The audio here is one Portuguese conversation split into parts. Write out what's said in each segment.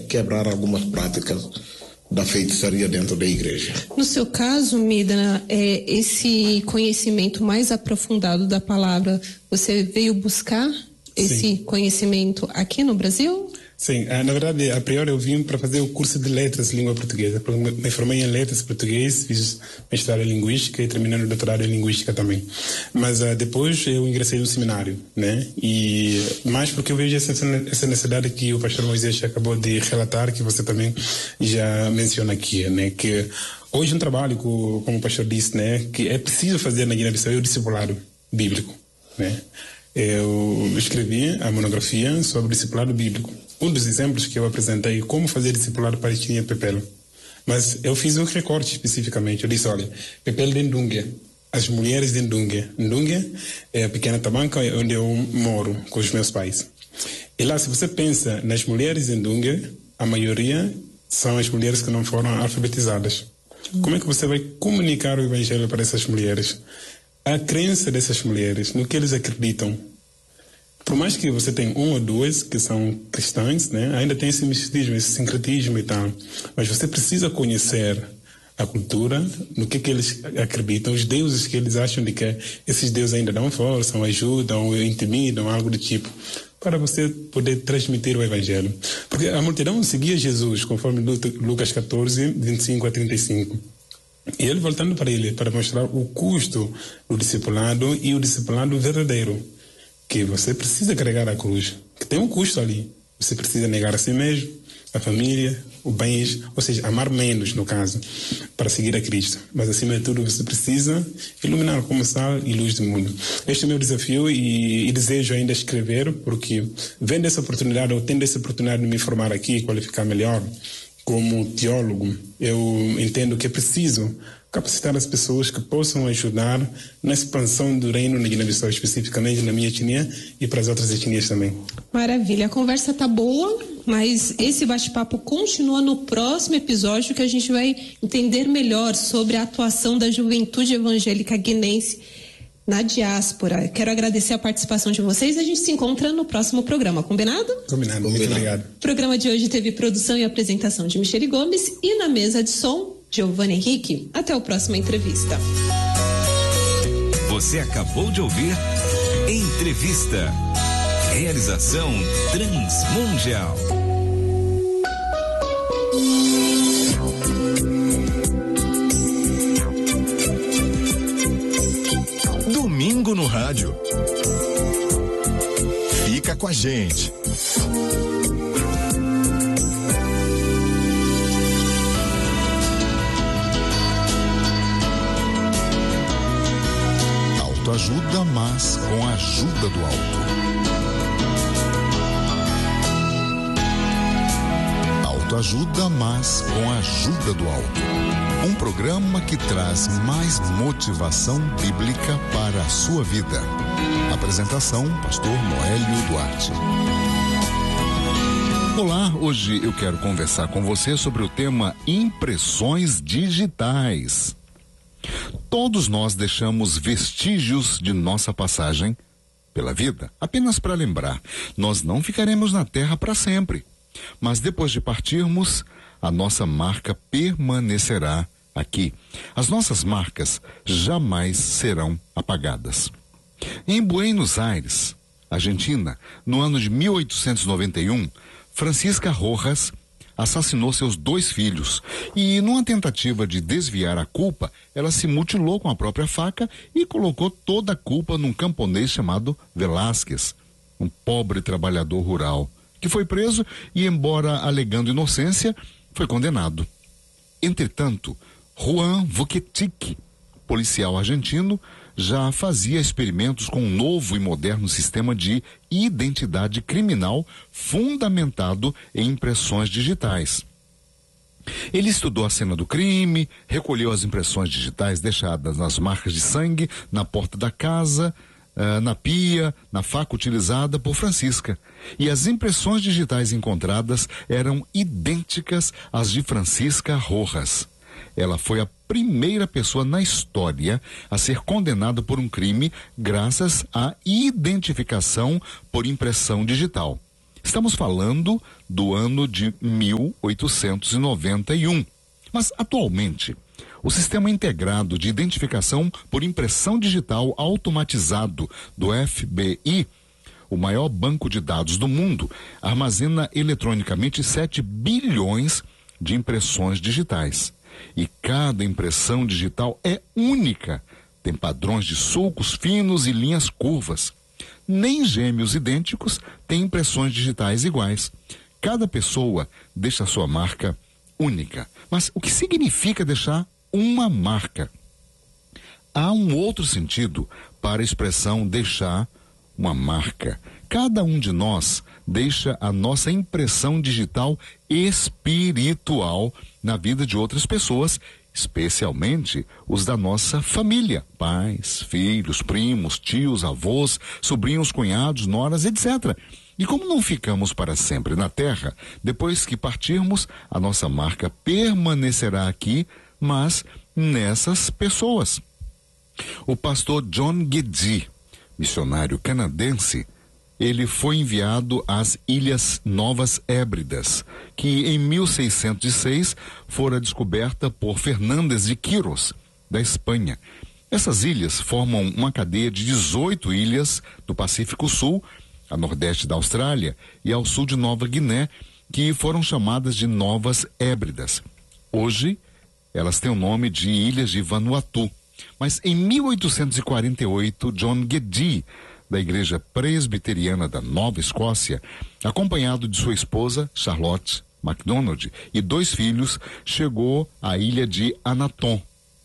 quebrar algumas práticas da feitiçaria dentro da igreja. No seu caso, Midna, esse conhecimento mais aprofundado da palavra, você veio buscar esse conhecimento aqui no Brasil? Sim, na verdade, a priori eu vim para fazer o curso de letras língua portuguesa. Me formei em letras português, fiz mestrado em linguística e terminei o doutorado em linguística também. Mas depois eu ingressei no seminário, né? E mais porque eu vejo essa necessidade que o pastor Moisés acabou de relatar, que você também já menciona aqui, né? Que hoje um trabalho, como o pastor disse, né? Que é preciso fazer na Guiné-Bissau o discipulado bíblico, né? Eu escrevi a monografia sobre o discipulado bíblico. Um dos exemplos que eu apresentei como fazer discipulado para Palestina Pepelo. Mas eu fiz um recorte especificamente. Eu disse, olha, Pepelo de Ndungue, as mulheres de Ndungue. Ndungue é a pequena tabanca onde eu moro com os meus pais. E lá, se você pensa nas mulheres de Ndungue, a maioria são as mulheres que não foram alfabetizadas. Como é que você vai comunicar o evangelho para essas mulheres? A crença dessas mulheres, no que eles acreditam. Por mais que você tenha um ou duas que são cristãs, né, ainda tem esse misticismo, esse sincretismo e tal. Mas você precisa conhecer a cultura, no que eles acreditam, os deuses que eles acham de que esses deuses ainda dão força, ou ajudam, ou intimidam, algo do tipo, para você poder transmitir o evangelho. Porque a multidão seguia Jesus, conforme Lucas 14, 25 a 35. E ele voltando para ele, para mostrar o custo do discipulado e o discipulado verdadeiro. Que você precisa carregar a cruz, que tem um custo ali. Você precisa negar a si mesmo, a família, os bens, ou seja, amar menos, no caso, para seguir a Cristo. Mas, acima de tudo, você precisa iluminar como sal e luz do mundo. Este é o meu desafio e desejo ainda escrever, porque vendo essa oportunidade, ou tendo essa oportunidade de me formar aqui e qualificar melhor como teólogo, eu entendo que é preciso capacitar as pessoas que possam ajudar na expansão do reino na Guiné-Bissau, especificamente na minha etnia e para as outras etnias também. Maravilha, a conversa tá boa, mas esse bate-papo continua no próximo episódio, que a gente vai entender melhor sobre a atuação da juventude evangélica guinense na diáspora. Quero agradecer a participação de vocês e a gente se encontra no próximo programa, combinado? Combinado, muito obrigado. O programa de hoje teve produção e apresentação de Michele Gomes e na mesa de som, Giovanni Henrique. Até a próxima entrevista. Você acabou de ouvir Entrevista. Realização Transmundial. Domingo no rádio. Fica com a gente. Autoajuda, mas com a ajuda do alto. Autoajuda, mas com a ajuda do alto. Um programa que traz mais motivação bíblica para a sua vida. Apresentação, Pastor Noélio Duarte. Olá, hoje eu quero conversar com você sobre o tema impressões digitais. Todos nós deixamos vestígios de nossa passagem pela vida, apenas para lembrar, nós não ficaremos na terra para sempre, mas depois de partirmos, a nossa marca permanecerá aqui. As nossas marcas jamais serão apagadas. Em Buenos Aires, Argentina, no ano de 1891, Francisca Rojas assassinou seus 2 filhos e, numa tentativa de desviar a culpa, ela se mutilou com a própria faca e colocou toda a culpa num camponês chamado Velázquez, um pobre trabalhador rural, que foi preso e, embora alegando inocência, foi condenado. Entretanto, Juan Vuquetic, policial argentino, já fazia experimentos com um novo e moderno sistema de identidade criminal fundamentado em impressões digitais. Ele estudou a cena do crime, recolheu as impressões digitais deixadas nas marcas de sangue, na porta da casa, na pia, na faca utilizada por Francisca. E as impressões digitais encontradas eram idênticas às de Francisca Rojas. Ela foi a primeira pessoa na história a ser condenada por um crime graças à identificação por impressão digital. Estamos falando do ano de 1891. Mas, atualmente, o Sistema Integrado de Identificação por Impressão Digital Automatizado do FBI, o maior banco de dados do mundo, armazena eletronicamente 7 bilhões de impressões digitais. E cada impressão digital é única. Tem padrões de sulcos finos e linhas curvas. Nem gêmeos idênticos têm impressões digitais iguais. Cada pessoa deixa sua marca única. Mas o que significa deixar uma marca? Há um outro sentido para a expressão deixar uma marca. Cada um de nós deixa a nossa impressão digital espiritual na vida de outras pessoas, especialmente os da nossa família, pais, filhos, primos, tios, avós, sobrinhos, cunhados, noras, etc. E como não ficamos para sempre na Terra, depois que partirmos, a nossa marca permanecerá aqui, mas nessas pessoas. O pastor John Guedji, missionário canadense, ele foi enviado às Ilhas Novas Hébridas, que em 1606 fora descoberta por Fernández de Quirós, da Espanha. Essas ilhas formam uma cadeia de 18 ilhas do Pacífico Sul, a nordeste da Austrália e ao sul de Nova Guiné, que foram chamadas de Novas Hébridas. Hoje, elas têm o nome de Ilhas de Vanuatu. Mas em 1848, John Guedji, da Igreja Presbiteriana da Nova Escócia, acompanhado de sua esposa, Charlotte MacDonald, e 2 filhos, chegou à ilha de Anatom,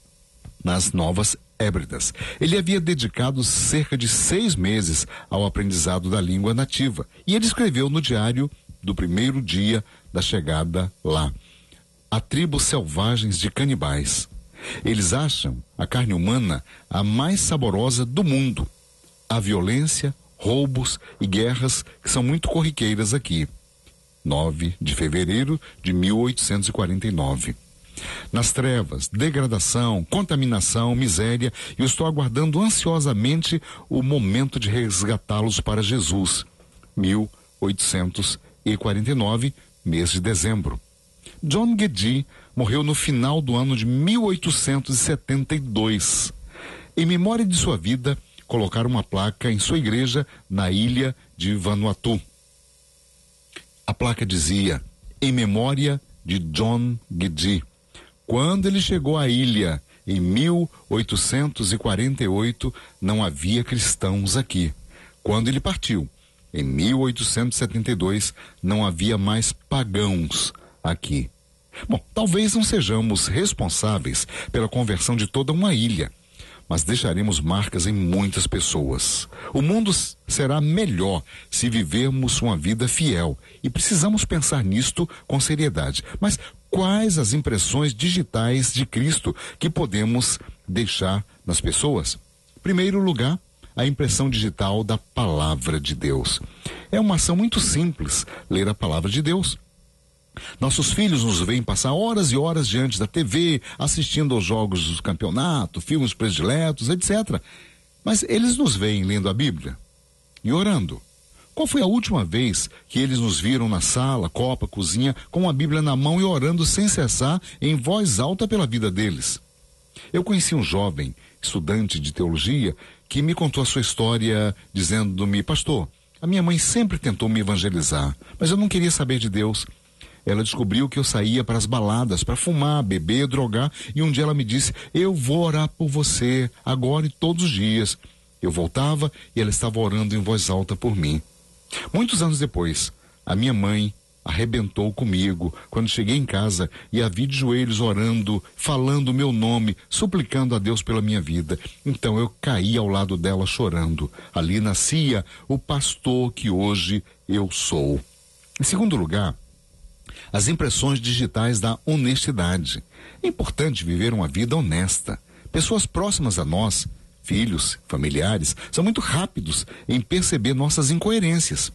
nas Novas Hébridas. Ele havia dedicado cerca de 6 meses ao aprendizado da língua nativa, e ele escreveu no diário do primeiro dia da chegada lá: há tribos selvagens de canibais. Eles acham a carne humana a mais saborosa do mundo. Há violência, roubos e guerras que são muito corriqueiras aqui. 9 de fevereiro de 1849. Nas trevas, degradação, contaminação, miséria, eu estou aguardando ansiosamente o momento de resgatá-los para Jesus. 1849, mês de dezembro. John Guedji morreu no final do ano de 1872. Em memória de sua vida, colocaram uma placa em sua igreja na ilha de Vanuatu. A placa dizia: em memória de John Guedji. Quando ele chegou à ilha em 1848, não havia cristãos aqui. Quando ele partiu, em 1872, não havia mais pagãos aqui. Bom, talvez não sejamos responsáveis pela conversão de toda uma ilha, mas deixaremos marcas em muitas pessoas. O mundo será melhor se vivermos uma vida fiel, e precisamos pensar nisto com seriedade. Mas quais as impressões digitais de Cristo que podemos deixar nas pessoas? Em primeiro lugar, a impressão digital da Palavra de Deus. É uma ação muito simples, ler a Palavra de Deus. Nossos filhos nos veem passar horas e horas diante da TV, assistindo aos jogos do campeonato, filmes prediletos, etc. Mas eles nos veem lendo a Bíblia e orando. Qual foi a última vez que eles nos viram na sala, copa, cozinha, com a Bíblia na mão e orando sem cessar, em voz alta pela vida deles? Eu conheci um jovem, estudante de teologia, que me contou a sua história dizendo-me: pastor, a minha mãe sempre tentou me evangelizar, mas eu não queria saber de Deus. Ela descobriu que eu saía para as baladas, para fumar, beber, drogar, e um dia ela me disse: eu vou orar por você, agora e todos os dias. Eu voltava e ela estava orando em voz alta por mim. Muitos anos depois, a minha mãe arrebentou comigo quando cheguei em casa e a vi de joelhos orando, falando o meu nome, suplicando a Deus pela minha vida. Então eu caí ao lado dela chorando. Ali nascia o pastor que hoje eu sou. Em segundo lugar, as impressões digitais da honestidade. É importante viver uma vida honesta. Pessoas próximas a nós, filhos, familiares, são muito rápidos em perceber nossas incoerências.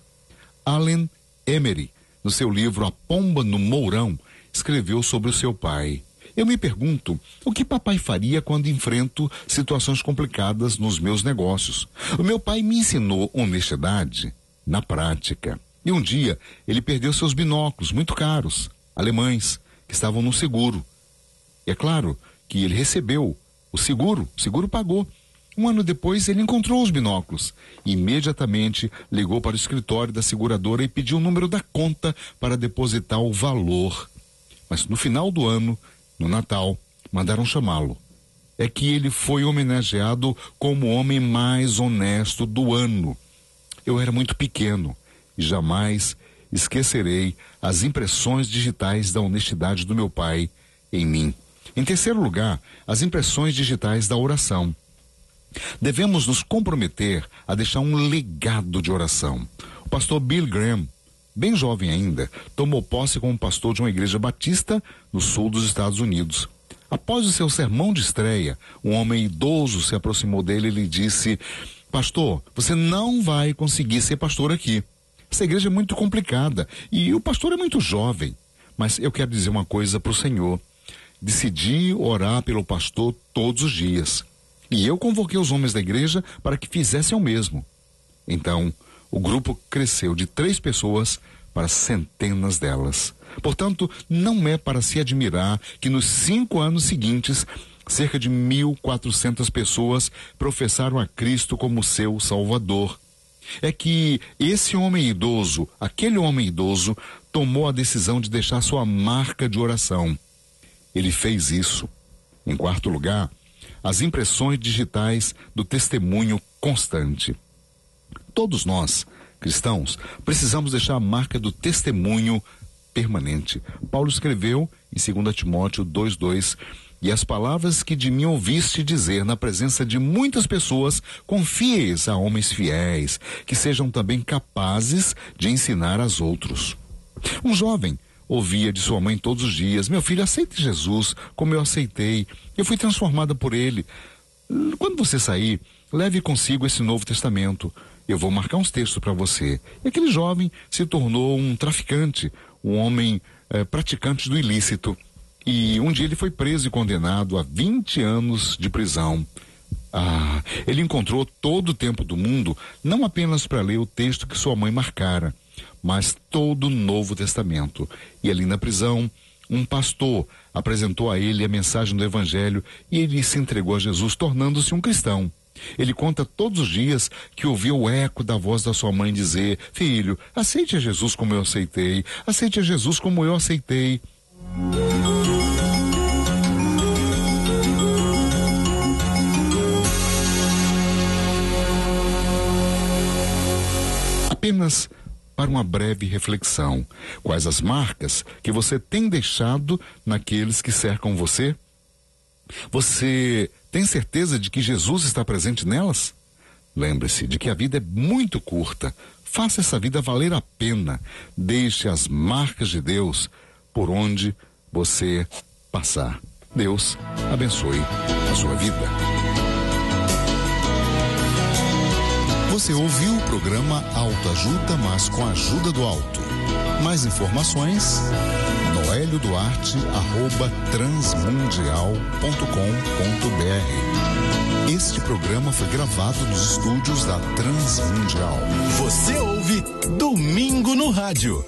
Allen Emery, no seu livro A Pomba no Mourão, escreveu sobre o seu pai. Eu me pergunto, o que papai faria quando enfrento situações complicadas nos meus negócios? O meu pai me ensinou honestidade na prática. E um dia ele perdeu seus binóculos muito caros, alemães, que estavam no seguro. E é claro que ele recebeu o seguro pagou. Um ano depois ele encontrou os binóculos e imediatamente ligou para o escritório da seguradora e pediu o número da conta para depositar o valor. Mas no final do ano, no Natal, mandaram chamá-lo. É que ele foi homenageado como o homem mais honesto do ano. Eu era muito pequeno e jamais esquecerei as impressões digitais da honestidade do meu pai em mim. Em terceiro lugar, as impressões digitais da oração. Devemos nos comprometer a deixar um legado de oração. O pastor Bill Graham, bem jovem ainda, tomou posse como pastor de uma igreja batista no sul dos Estados Unidos. Após o seu sermão de estreia, um homem idoso se aproximou dele e lhe disse: pastor, você não vai conseguir ser pastor aqui. Essa igreja é muito complicada e o pastor é muito jovem. Mas eu quero dizer uma coisa para o Senhor. Decidi orar pelo pastor todos os dias. E eu convoquei os homens da igreja para que fizessem o mesmo. Então, o grupo cresceu de 3 pessoas para centenas delas. Portanto, não é para se admirar que nos 5 anos seguintes, cerca de 1.400 pessoas professaram a Cristo como seu Salvador. É que esse homem idoso, aquele homem idoso, tomou a decisão de deixar sua marca de oração. Ele fez isso. Em quarto lugar, as impressões digitais do testemunho constante. Todos nós, cristãos, precisamos deixar a marca do testemunho permanente. Paulo escreveu em 2 Timóteo 2:2: e as palavras que de mim ouviste dizer na presença de muitas pessoas, confie-as a homens fiéis, que sejam também capazes de ensinar aos outros. Um jovem ouvia de sua mãe todos os dias: meu filho, aceite Jesus como eu aceitei. Eu fui transformada por ele. Quando você sair, leve consigo esse Novo Testamento. Eu vou marcar uns textos para você. E aquele jovem se tornou um traficante, um homem praticante do ilícito. E um dia ele foi preso e condenado a 20 anos de prisão. Ele encontrou todo o tempo do mundo, não apenas para ler o texto que sua mãe marcara, mas todo o Novo Testamento. E ali na prisão, um pastor apresentou a ele a mensagem do Evangelho e ele se entregou a Jesus, tornando-se um cristão. Ele conta todos os dias que ouviu o eco da voz da sua mãe dizer: filho, aceite a Jesus como eu aceitei, aceite a Jesus como eu aceitei. Apenas para uma breve reflexão: quais as marcas que você tem deixado naqueles que cercam você? Você tem certeza de que Jesus está presente nelas? Lembre-se de que a vida é muito curta. Faça essa vida valer a pena. Deixe as marcas de Deus por onde você passar. Deus abençoe a sua vida. Você ouviu o programa Autoajuda, mas com a ajuda do alto. Mais informações, noelioduarte@transmundial.com.br. Este programa foi gravado nos estúdios da Transmundial. Você ouve Domingo no Rádio.